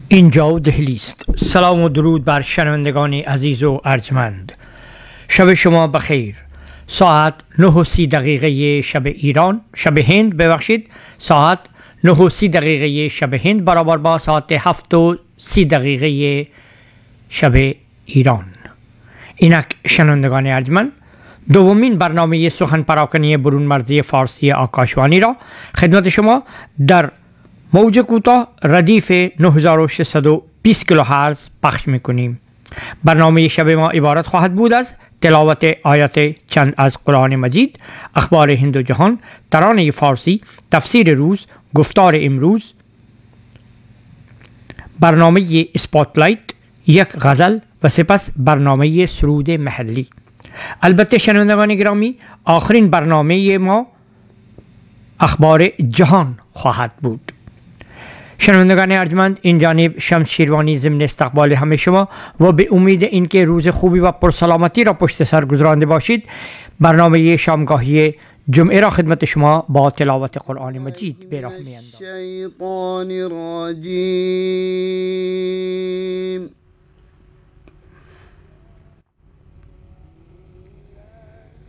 اینجا دهلی است. سلام و درود بر شنوندگان عزیز و ارجمند. شب شما بخیر. ساعت 9:30 شب ایران، شب هند ببخشید، ساعت 9:30 شب هند برابر با ساعت 7:30 شب ایران. اینک شنوندگان ارجمند، دومین برنامه سخن پراکنی برون مرزی فارسی آکاشوانی را خدمت شما در موج کوتاه ردیف 9620 کیلوهرتز پخش میکنیم. برنامه شب ما عبارت خواهد بود از تلاوت آیات چند از قرآن مجید، اخبار هند و جهان، ترانه فارسی، تفسیر روز، گفتار امروز، برنامه اسپاتلایت، یک غزل و سپس برنامه سرود محلی. البته شنوندگان گرامی، آخرین برنامه ما اخبار جهان خواهد بود. شنوندگان ارجمند، این جانب شمس شیروانی ضمن استقبال همه شما و به امید اینکه روز خوبی و پرسلامتی را پشت سر گذرانده باشید، برنامه شامگاهی جمعه را خدمت شما با تلاوت قرآن مجید به راه می‌اندازیم.